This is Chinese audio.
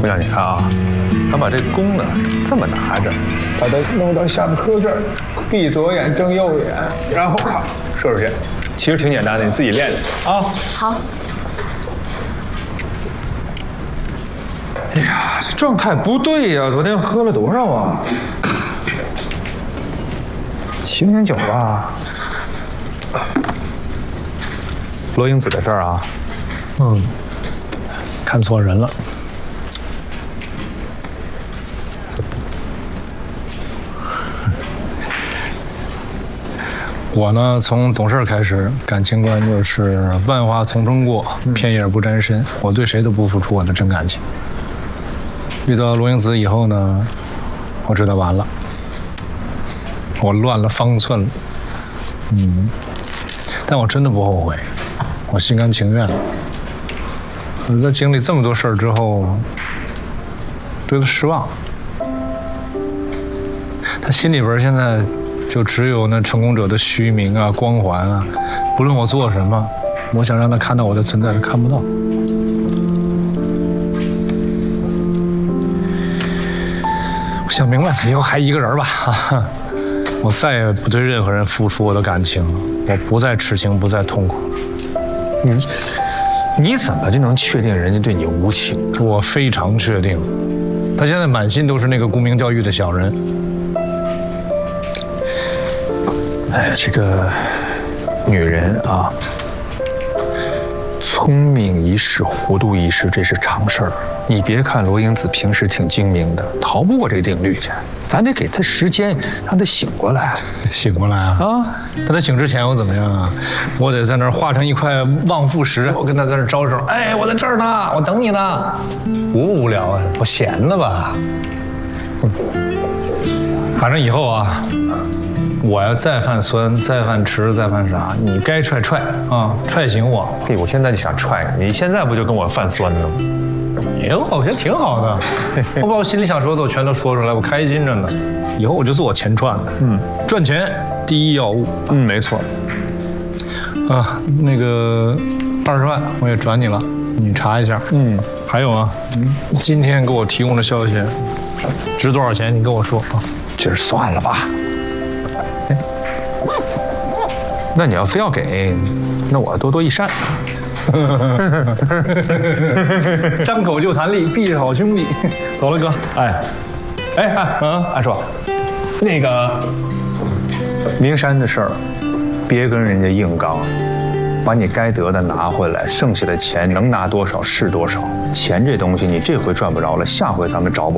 姑娘，你看啊，咱把这弓呢这么拿着，把它弄到下巴颏这儿，闭左眼睁右眼，然后咔射出去。其实挺简单的，你自己练练啊。 好。 哎呀，这状态不对呀！昨天喝了多少啊？醒醒酒吧。罗英子的事儿啊， 看错人了。我呢，从懂事开始，感情观就是万花丛中过，片叶不沾身。我对谁都不付出我的真感情。遇到罗英子以后呢，我知道完了，我乱了方寸了。但我真的不后悔，我心甘情愿。我在经历这么多事儿之后，对他失望。他心里边现在就只有那成功者的虚名啊、光环啊。不论我做什么，我想让他看到我的存在，他看不到。我想明白了，以后还一个人吧。我再也不对任何人付出我的感情了，我不再痴情，不再痛苦。 你怎么就能确定人家对你无情？ 我非常确定，他现在满心都是那个沽名钓誉的小人。 哎，这个女人啊，聪明一世，糊涂一世，这是常事儿。你别看罗英子平时挺精明的，逃不过这个定律去。咱得给她时间，让她醒过来。 醒过来啊！但他醒之前我怎么样啊？我得在那儿化成一块望夫石，我跟他在那儿招手，哎，我在这儿呢，我等你呢。无聊啊？我闲的吧。反正以后啊，我要再犯酸，再犯痴，再犯傻，你该踹踹啊，踹醒我。 嘿，我现在就想踹你，你现在不就跟我犯酸呢吗？ 也我觉得挺好的，我把我心里想说的我全都说出来，我开心着呢。以后我就做我钱赚的，赚钱第一要务。 没错。 啊，那个20万我也转你了，你查一下。还有啊，今天给我提供的消息值多少钱？你跟我说啊。 今儿算了吧。那你要非要给，那我多益善。 张口就谈利，必是好兄弟。走了，哥。安叔，那个名山的事儿，别跟人家硬刚，把你该得的拿回来，剩下的钱能拿多少是多少。钱这东西，你这回赚不着了，下回咱们找补。